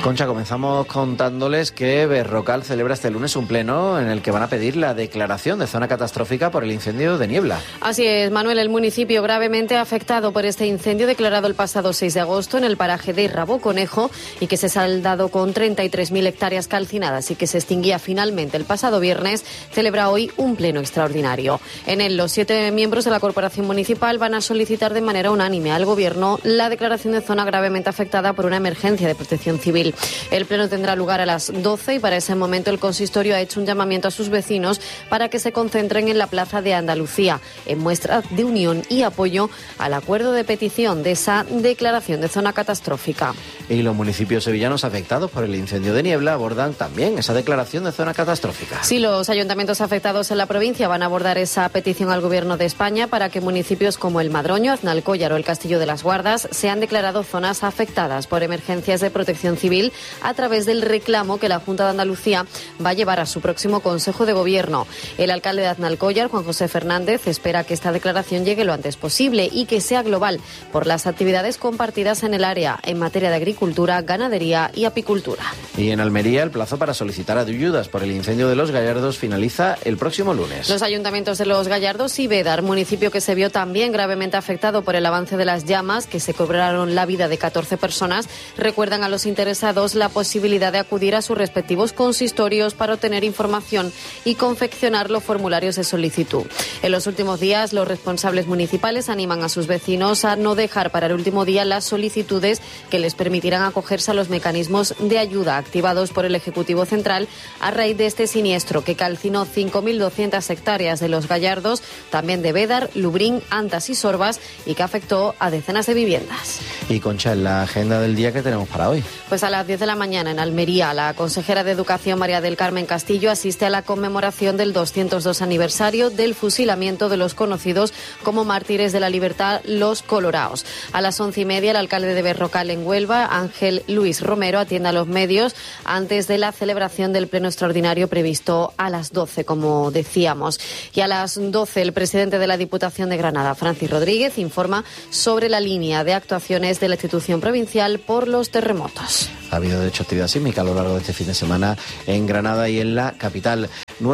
Concha, comenzamos contándoles que Berrocal celebra este lunes un pleno en el que van a pedir la declaración de zona catastrófica por el incendio de Niebla. Así es, Manuel, el municipio gravemente afectado por este incendio declarado el pasado 6 de agosto en el paraje de Raboconejo y que se ha saldado con 33.000 hectáreas calcinadas y que se extinguía finalmente el pasado viernes, celebra hoy un pleno extraordinario. En él, los 7 miembros de la Corporación Municipal van a solicitar de manera unánime al Gobierno la declaración de zona gravemente afectada por una emergencia de protección civil. El pleno tendrá lugar a las 12 y para ese momento el consistorio ha hecho un llamamiento a sus vecinos para que se concentren en la Plaza de Andalucía, en muestra de unión y apoyo al acuerdo de petición de esa declaración de zona catastrófica. Y los municipios sevillanos afectados por el incendio de Niebla abordan también esa declaración de zona catastrófica. Sí, los ayuntamientos afectados en la provincia van a abordar esa petición al Gobierno de España para que municipios como el Madroño, Aznalcóllar o el Castillo de las Guardas sean declarados zonas afectadas por emergencias de protección civil a través del reclamo que la Junta de Andalucía va a llevar a su próximo Consejo de Gobierno. El alcalde de Aznalcóllar, Juan José Fernández, espera que esta declaración llegue lo antes posible y que sea global por las actividades compartidas en el área en materia de agricultura, ganadería y apicultura. Y en Almería el plazo para solicitar ayudas por el incendio de Los Gallardos finaliza el próximo lunes. Los ayuntamientos de Los Gallardos y Bédar, municipio que se vio también gravemente afectado por el avance de las llamas que se cobraron la vida de 14 personas, recuerdan a los interesados la posibilidad de acudir a sus respectivos consistorios para obtener información y confeccionar los formularios de solicitud. En los últimos días, los responsables municipales animan a sus vecinos a no dejar para el último día las solicitudes que les permitirán acogerse a los mecanismos de ayuda activados por el Ejecutivo Central a raíz de este siniestro que calcinó 5.200 hectáreas de Los Gallardos, también de Bédar, Lubrín, Antas y Sorbas y que afectó a decenas de viviendas. Y Concha, en la agenda del día que tenemos para hoy. Pues a las 10 de la mañana en Almería, la consejera de Educación María del Carmen Castillo asiste a la conmemoración del 202 aniversario del fusilamiento de los conocidos como mártires de la libertad, los coloraos. A las 11:30 el alcalde de Berrocal en Huelva, Ángel Luis Romero, atiende a los medios antes de la celebración del pleno extraordinario previsto a las 12, como decíamos. Y a las 12 el presidente de la Diputación de Granada, Francis Rodríguez, informa sobre la línea de actuaciones de la institución provincial por los terremotos. Ha habido, de hecho, actividad sísmica a lo largo de este fin de semana en Granada y en la capital.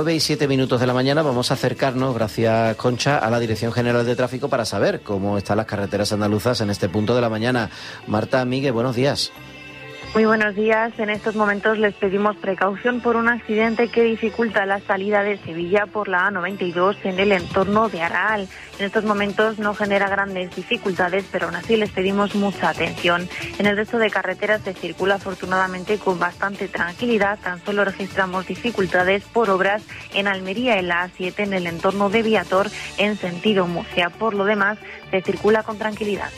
9:07 de la mañana vamos a acercarnos, gracias Concha, a la Dirección General de Tráfico para saber cómo están las carreteras andaluzas en este punto de la mañana. Marta, Miguel, buenos días. Muy buenos días. En estos momentos les pedimos precaución por un accidente que dificulta la salida de Sevilla por la A92 en el entorno de Araal. En estos momentos no genera grandes dificultades, pero aún así les pedimos mucha atención. En el resto de carreteras se circula afortunadamente con bastante tranquilidad. Tan solo registramos dificultades por obras en Almería, en la A7, en el entorno de Viator, en sentido Murcia. Por lo demás, se circula con tranquilidad.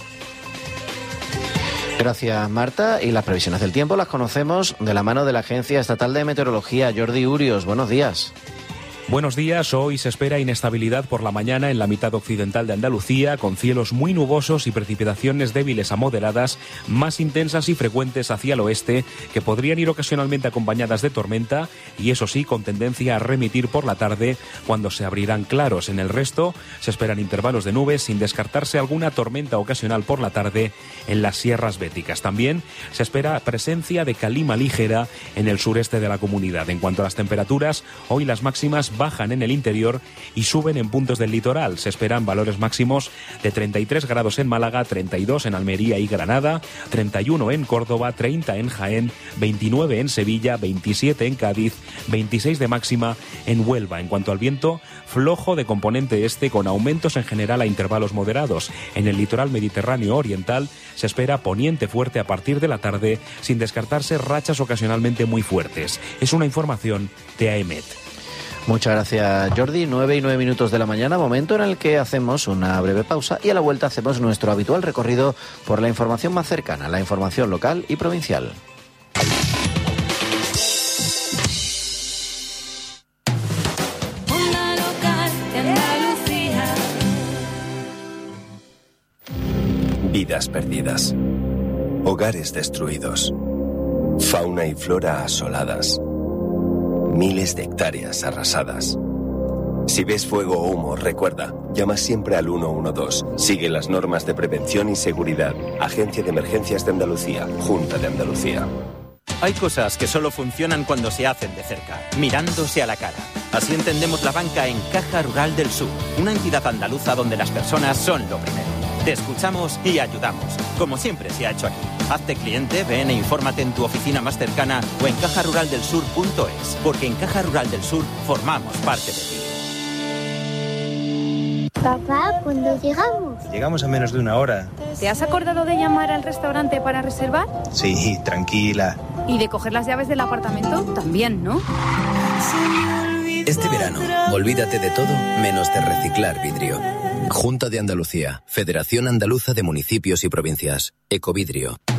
Gracias, Marta. Y las previsiones del tiempo las conocemos de la mano de la Agencia Estatal de Meteorología. Jordi Urios, buenos días. Buenos días. Hoy se espera inestabilidad por la mañana en la mitad occidental de Andalucía, con cielos muy nubosos y precipitaciones débiles a moderadas, más intensas y frecuentes hacia el oeste, que podrían ir ocasionalmente acompañadas de tormenta y, eso sí, con tendencia a remitir por la tarde, cuando se abrirán claros. En el resto se esperan intervalos de nubes, sin descartarse alguna tormenta ocasional por la tarde en las sierras béticas. También se espera presencia de calima ligera en el sureste de la comunidad. En cuanto a las temperaturas, hoy las máximas bajan en el interior y suben en puntos del litoral. Se esperan valores máximos de 33 grados en Málaga, 32 en Almería y Granada, 31 en Córdoba, 30 en Jaén, 29 en Sevilla, 27 en Cádiz, 26 de máxima en Huelva. En cuanto al viento, flojo de componente este, con aumentos en general a intervalos moderados. En el litoral mediterráneo oriental se espera poniente fuerte a partir de la tarde, sin descartarse rachas ocasionalmente muy fuertes. Es una información de AEMET. Muchas gracias, Jordi. 9:09 de la mañana, momento en el que hacemos una breve pausa y a la vuelta hacemos nuestro habitual recorrido por la información más cercana, la información local y provincial. Onda local de Andalucía. Vidas perdidas. Hogares destruidos. Fauna y flora asoladas. Miles de hectáreas arrasadas. Si ves fuego o humo, recuerda, llama siempre al 112. Sigue las normas de prevención y seguridad. Agencia de Emergencias de Andalucía, Junta de Andalucía. Hay cosas que solo funcionan cuando se hacen de cerca, mirándose a la cara. Así entendemos la banca en Caja Rural del Sur, una entidad andaluza donde las personas son lo primero. Te escuchamos y ayudamos, como siempre se ha hecho aquí. Hazte cliente, ven e infórmate en tu oficina más cercana o en cajaruraldelsur.es, porque en Caja Rural del Sur formamos parte de ti. Papá, ¿cuándo llegamos? Llegamos a menos de una hora. ¿Te has acordado de llamar al restaurante para reservar? Sí, tranquila. ¿Y de coger las llaves del apartamento? También, ¿no? Este verano, olvídate de todo menos de reciclar vidrio. Junta de Andalucía, Federación Andaluza de Municipios y Provincias, Ecovidrio.